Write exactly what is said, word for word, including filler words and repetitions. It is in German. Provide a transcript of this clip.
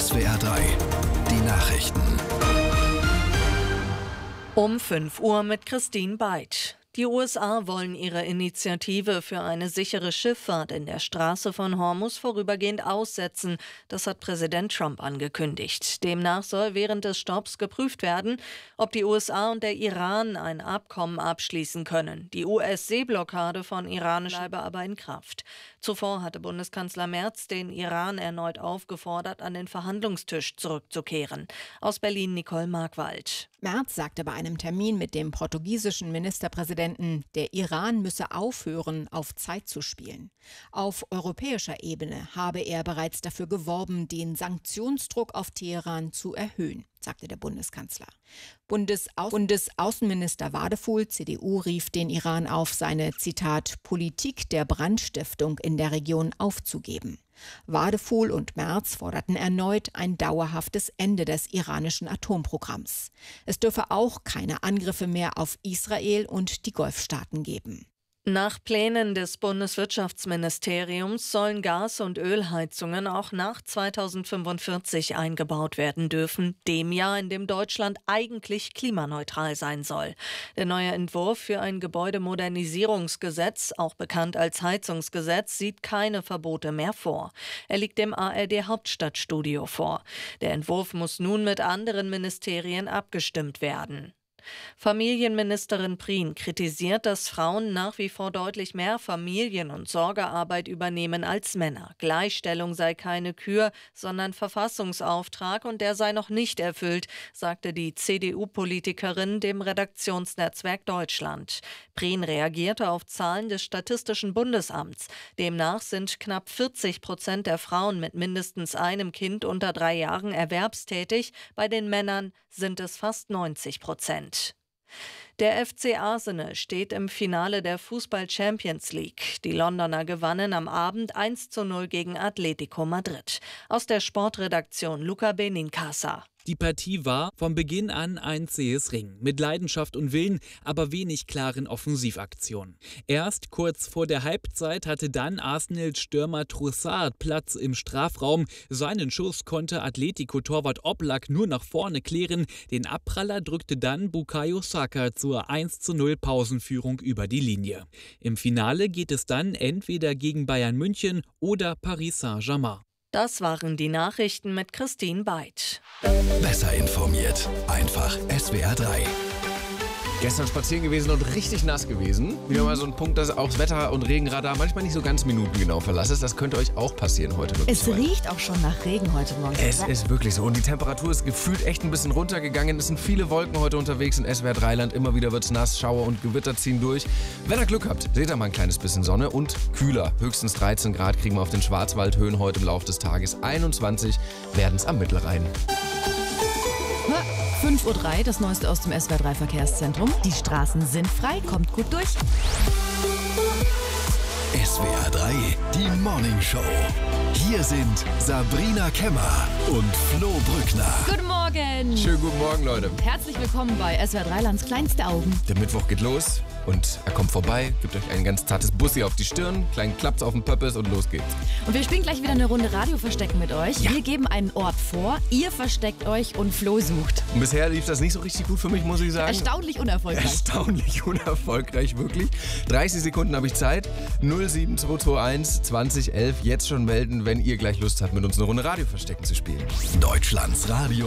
S W R drei, die Nachrichten. Um fünf Uhr mit Christine Beitsch. Die U S A wollen ihre Initiative für eine sichere Schifffahrt in der Straße von Hormuz vorübergehend aussetzen. Das hat Präsident Trump angekündigt. Demnach soll während des Stopps geprüft werden, ob die U S A und der Iran ein Abkommen abschließen können. Die U S-Seeblockade von Iran bleibe aber in Kraft. Zuvor hatte Bundeskanzler Merz den Iran erneut aufgefordert, an den Verhandlungstisch zurückzukehren. Aus Berlin Nicole Markwald. Merz sagte bei einem Termin mit dem portugiesischen Ministerpräsidenten, der Iran müsse aufhören, auf Zeit zu spielen. Auf europäischer Ebene habe er bereits dafür geworben, den Sanktionsdruck auf Teheran zu erhöhen, sagte der Bundeskanzler. Bundesau- Bundesaußenminister Wadefuhl, C D U, rief den Iran auf, seine, Zitat, Politik der Brandstiftung in der Region aufzugeben. Wadefuhl und Merz forderten erneut ein dauerhaftes Ende des iranischen Atomprogramms. Es dürfe auch keine Angriffe mehr auf Israel und die Golfstaaten geben. Nach Plänen des Bundeswirtschaftsministeriums sollen Gas- und Ölheizungen auch nach zweitausendfünfundvierzig eingebaut werden dürfen, dem Jahr, in dem Deutschland eigentlich klimaneutral sein soll. Der neue Entwurf für ein Gebäudemodernisierungsgesetz, auch bekannt als Heizungsgesetz, sieht keine Verbote mehr vor. Er liegt dem A R D-Hauptstadtstudio vor. Der Entwurf muss nun mit anderen Ministerien abgestimmt werden. Familienministerin Prien kritisiert, dass Frauen nach wie vor deutlich mehr Familien- und Sorgearbeit übernehmen als Männer. Gleichstellung sei keine Kür, sondern Verfassungsauftrag und der sei noch nicht erfüllt, sagte die C D U-Politikerin dem Redaktionsnetzwerk Deutschland. Prien reagierte auf Zahlen des Statistischen Bundesamts. Demnach sind knapp vierzig Prozent der Frauen mit mindestens einem Kind unter drei Jahren erwerbstätig. Bei den Männern sind es fast neunzig Prozent. Der F C Arsenal steht im Finale der Fußball-Champions League. Die Londoner gewannen am Abend eins zu null gegen Atletico Madrid. Aus der Sportredaktion Luca Benincasa. Die Partie war von Beginn an ein zähes Ringen, mit Leidenschaft und Willen, aber wenig klaren Offensivaktionen. Erst kurz vor der Halbzeit hatte dann Arsenals Stürmer Trossard Platz im Strafraum. Seinen Schuss konnte Atletico-Torwart Oblak nur nach vorne klären. Den Abpraller drückte dann Bukayo Saka zur eins zu null Pausenführung über die Linie. Im Finale geht es dann entweder gegen Bayern München oder Paris Saint-Germain. Das waren die Nachrichten mit Christine Beitsch. Besser informiert. Einfach S W R drei. Gestern spazieren gewesen und richtig nass gewesen. Wieder mal so ein Punkt, dass auch das Wetter- und Regenradar manchmal nicht so ganz minutengenau verlassen ist. Das könnte euch auch passieren heute. Es riecht auch schon nach Regen heute Morgen. Es ist wirklich so. Und die Temperatur ist gefühlt echt ein bisschen runtergegangen. Es sind viele Wolken heute unterwegs in S W R drei Land. Immer wieder wird es nass, Schauer und Gewitter ziehen durch. Wenn ihr Glück habt, seht ihr mal ein kleines bisschen Sonne und kühler. Höchstens dreizehn Grad kriegen wir auf den Schwarzwaldhöhen heute im Laufe des Tages. einundzwanzig werden es am Mittelrhein. fünf Uhr drei, das Neueste aus dem S W R drei Verkehrszentrum. Die Straßen sind frei, kommt gut durch. S W R drei, die Morning Show. Hier sind Sabrina Kemmer und Flo Brückner. Guten Morgen. Schönen guten Morgen, Leute. Herzlich willkommen bei S W R drei Lands kleinste Augen. Der Mittwoch geht los und er kommt vorbei, gibt euch ein ganz zartes Bussi auf die Stirn, kleinen Klaps auf den Pöppes und los geht's. Und wir spielen gleich wieder eine Runde Radio verstecken mit euch. Ja. Wir geben einen Ort vor, ihr versteckt euch und Flo sucht. Und bisher lief das nicht so richtig gut für mich, muss ich sagen. Erstaunlich unerfolgreich. Erstaunlich unerfolgreich, wirklich. dreißig Sekunden habe ich Zeit. null sieben zwei zwei eins zwanzig elf. Jetzt schon melden, wenn ihr gleich Lust habt, mit uns eine Runde Radio verstecken zu spielen. Deutschlands Radio